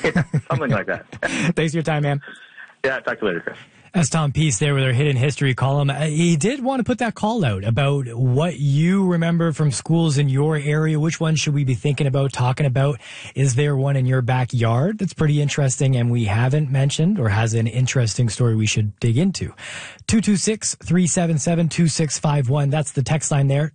Something like that. Thanks for your time, man. Yeah, talk to you later, Chris. That's Tom Peace there with our Hidden History column. He did want to put that call out about what you remember from schools in your area. Which one should we be thinking about, talking about? Is there one in your backyard that's pretty interesting and we haven't mentioned, or has an interesting story we should dig into? 226-377-2651. That's the text line there.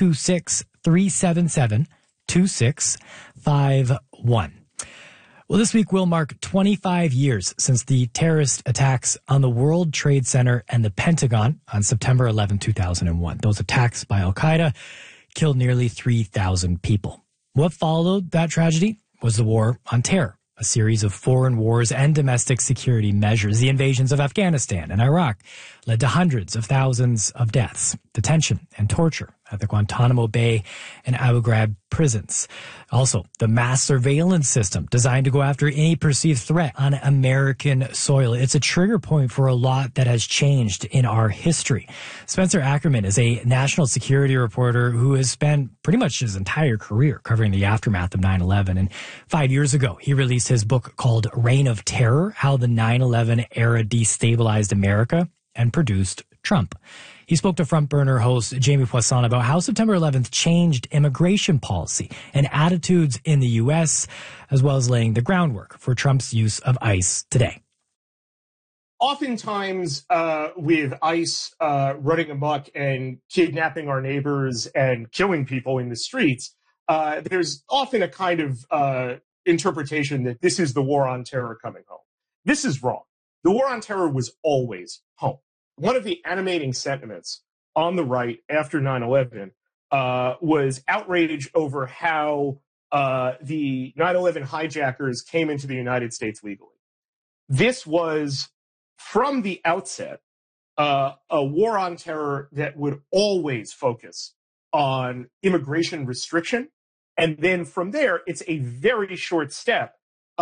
226-377-2651. Well, this week will mark 25 years since the terrorist attacks on the World Trade Center and the Pentagon on September 11, 2001. Those attacks by Al-Qaeda killed nearly 3,000 people. What followed that tragedy was the War on Terror, a series of foreign wars and domestic security measures. The invasions of Afghanistan and Iraq led to hundreds of thousands of deaths, detention, and torture at the Guantanamo Bay and Abu Ghraib prisons. Also, the mass surveillance system designed to go after any perceived threat on American soil. It's a trigger point for a lot that has changed in our history. Spencer Ackerman is a national security reporter who has spent pretty much his entire career covering the aftermath of 9/11. And 5 years ago, he released his book called Reign of Terror: How the 9/11 Era Destabilized America and Produced Trump. He spoke to Front Burner host Jamie Poisson about how September 11th changed immigration policy and attitudes in the U.S., as well as laying the groundwork for Trump's use of ICE today. Oftentimes, with ICE running amok and kidnapping our neighbors and killing people in the streets, there's often a kind of interpretation that this is the war on terror coming home. This is wrong. The war on terror was always home. One of the animating sentiments on the right after 9/11 was outrage over how the 9/11 hijackers came into the United States legally. This was, from the outset, a war on terror that would always focus on immigration restriction. And then from there, it's a very short step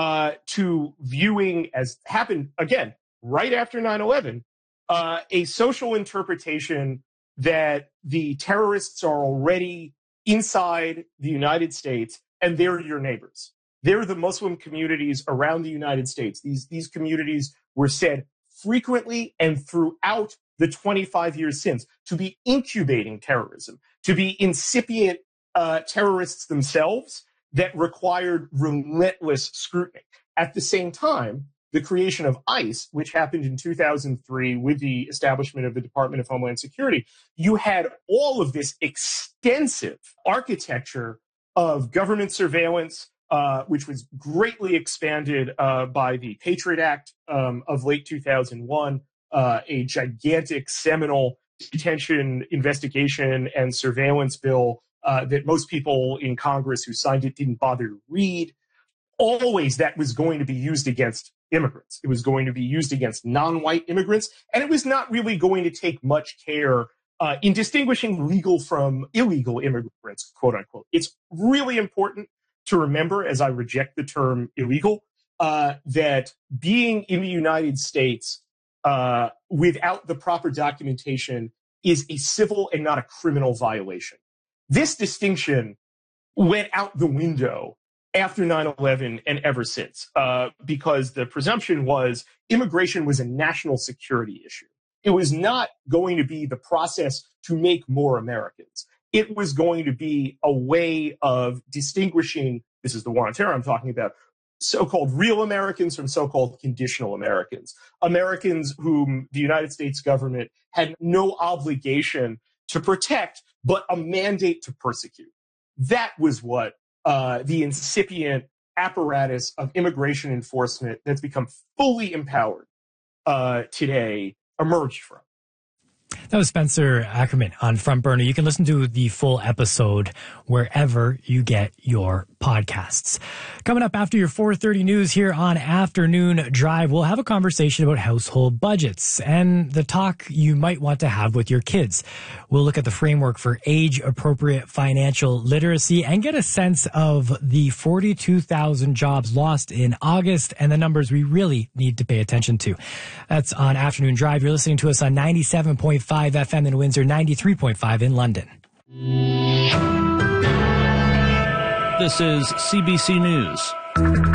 to viewing, as happened, again, right after 9/11, a social interpretation that the terrorists are already inside the United States and they're your neighbors. They're the Muslim communities around the United States. These communities were said frequently and throughout the 25 years since to be incubating terrorism, to be incipient terrorists themselves that required relentless scrutiny. At the same time, the creation of ICE, which happened in 2003 with the establishment of the Department of Homeland Security, you had all of this extensive architecture of government surveillance, which was greatly expanded by the Patriot Act of late 2001, a gigantic seminal detention, investigation, and surveillance bill that most people in Congress who signed it didn't bother to read. Always that was going to be used against immigrants. It was going to be used against non-white immigrants, and it was not really going to take much care in distinguishing legal from illegal immigrants, quote unquote. It's really important to remember, as I reject the term illegal, that being in the United States without the proper documentation is a civil and not a criminal violation. This distinction went out the window after 9/11 and ever since, because the presumption was immigration was a national security issue. It was not going to be the process to make more Americans. It was going to be a way of distinguishing, this is the war on terror I'm talking about, so-called real Americans from so-called conditional Americans, Americans whom the United States government had no obligation to protect, but a mandate to persecute. That was what the incipient apparatus of immigration enforcement that's become fully empowered today emerged from. That was Spencer Ackerman on Front Burner. You can listen to the full episode wherever you get your podcasts. Coming up after your 4:30 news here on Afternoon Drive, we'll have a conversation about household budgets and the talk you might want to have with your kids. We'll look at the framework for age-appropriate financial literacy and get a sense of the 42,000 jobs lost in August and the numbers we really need to pay attention to. That's on Afternoon Drive. You're listening to us on 97.5 FM in Windsor, 93.5 in London. This is CBC News.